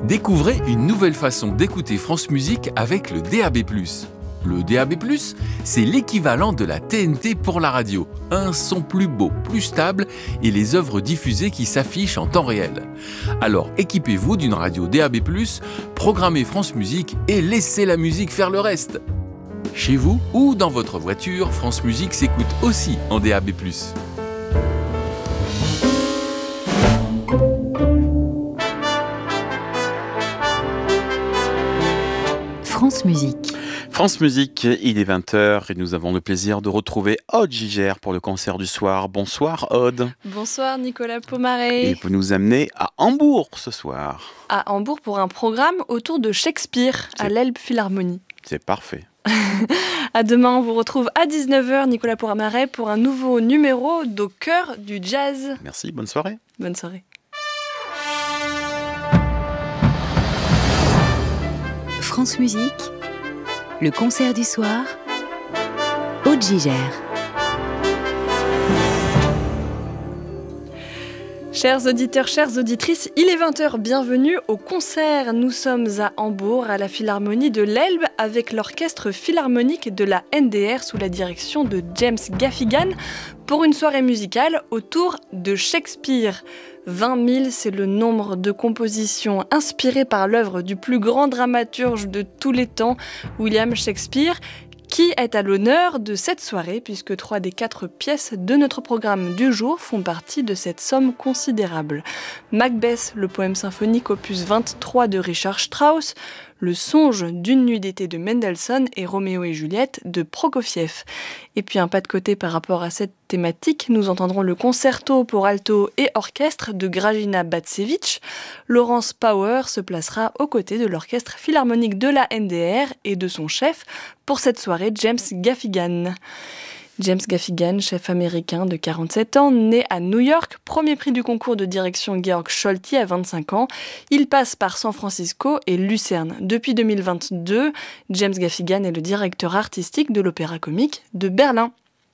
Découvrez une nouvelle façon d'écouter France Musique avec le DAB+. Le DAB+, c'est l'équivalent de la TNT pour la radio. Un son plus beau, plus stable et les œuvres diffusées qui s'affichent en temps réel. Alors équipez-vous d'une radio DAB+, programmez France Musique et laissez la musique faire le reste. Chez vous ou dans votre voiture, France Musique s'écoute aussi en DAB+. France Musique. France Musique, il est 20h et nous avons le plaisir de retrouver Aude Gigère pour le concert du soir. Bonsoir Aude. Bonsoir Nicolas Pomaré. Et vous nous amenez à Hambourg ce soir. À Hambourg pour un programme autour de Shakespeare à l'Elbphilharmonie. C'est parfait. À demain, on vous retrouve à 19h, Nicolas Pomaré, pour un nouveau numéro d'Au cœur du jazz. Merci, bonne soirée. Bonne soirée. France Musique, le concert du soir, Aude Gigère. Chers auditeurs, chères auditrices, il est 20h, bienvenue au concert. Nous sommes à Hambourg, à la Philharmonie de l'Elbe, avec l'orchestre philharmonique de la NDR sous la direction de James Gaffigan, pour une soirée musicale autour de Shakespeare. 20 000, c'est le nombre de compositions inspirées par l'œuvre du plus grand dramaturge de tous les temps, William Shakespeare, qui est à l'honneur de cette soirée, puisque 3 des 4 pièces de notre programme du jour font partie de cette somme considérable. Macbeth, le poème symphonique opus 23 de Richard Strauss, Le songe d'une nuit d'été de Mendelssohn et Roméo et Juliette de Prokofiev. Et puis un pas de côté par rapport à cette thématique, nous entendrons le concerto pour alto et orchestre de Grażyna Bacewicz. Laurence Power se placera aux côtés de l'orchestre philharmonique de la NDR et de son chef pour cette soirée, James Gaffigan. James Gaffigan, chef américain de 47 ans, né à New York, premier prix du concours de direction Georg Scholti à 25 ans. Il passe par San Francisco et Lucerne. Depuis 2022, James Gaffigan est le directeur artistique de l'Opéra Comique de Berlin.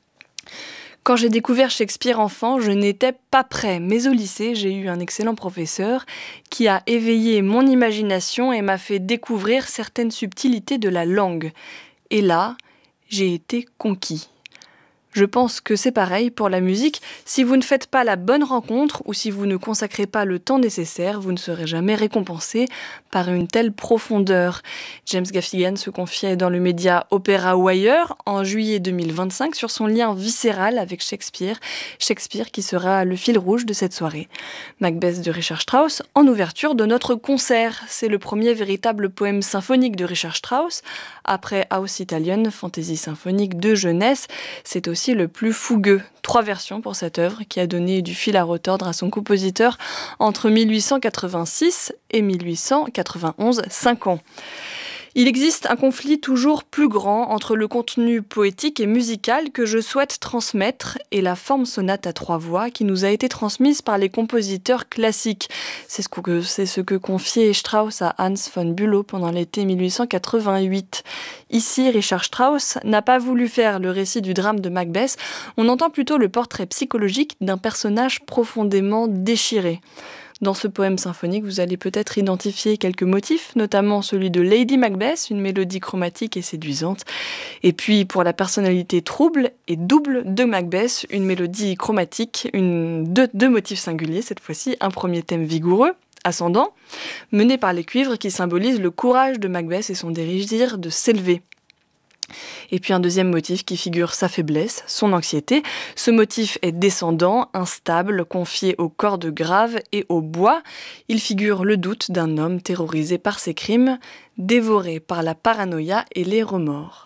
Quand j'ai découvert Shakespeare enfant, je n'étais pas prêt, mais au lycée, j'ai eu un excellent professeur qui a éveillé mon imagination et m'a fait découvrir certaines subtilités de la langue. Et là, j'ai été conquis. Je pense que c'est pareil pour la musique. Si vous ne faites pas la bonne rencontre ou si vous ne consacrez pas le temps nécessaire, vous ne serez jamais récompensé par une telle profondeur. James Gaffigan se confiait dans le média Opera Wire en juillet 2025 sur son lien viscéral avec Shakespeare. Shakespeare qui sera le fil rouge de cette soirée. Macbeth de Richard Strauss en ouverture de notre concert. C'est le premier véritable poème symphonique de Richard Strauss. Après Aus Italien, fantaisie symphonique de jeunesse, c'est aussi le plus fougueux. 3 versions pour cette œuvre qui a donné du fil à retordre à son compositeur entre 1886 et 1891, 5 ans. Il existe un conflit toujours plus grand entre le contenu poétique et musical que je souhaite transmettre et la forme sonate à 3 voix qui nous a été transmise par les compositeurs classiques. C'est ce que confiait Strauss à Hans von Bülow pendant l'été 1888. Ici, Richard Strauss n'a pas voulu faire le récit du drame de Macbeth, on entend plutôt le portrait psychologique d'un personnage profondément déchiré. Dans ce poème symphonique, vous allez peut-être identifier quelques motifs, notamment celui de Lady Macbeth, une mélodie chromatique et séduisante. Et puis, pour la personnalité trouble et double de Macbeth, une mélodie chromatique, deux motifs singuliers, cette fois-ci, un premier thème vigoureux, ascendant, mené par les cuivres qui symbolisent le courage de Macbeth et son désir de s'élever. Et puis un deuxième motif qui figure sa faiblesse, son anxiété. Ce motif est descendant, instable, confié aux cordes graves et au bois. Il figure le doute d'un homme terrorisé par ses crimes, dévoré par la paranoïa et les remords.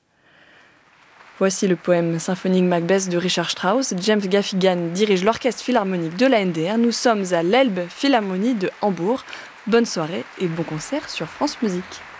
Voici le poème symphonique Macbeth de Richard Strauss. James Gaffigan dirige l'orchestre philharmonique de la NDR. Nous sommes à l'Elbphilharmonie de Hambourg. Bonne soirée et bon concert sur France Musique.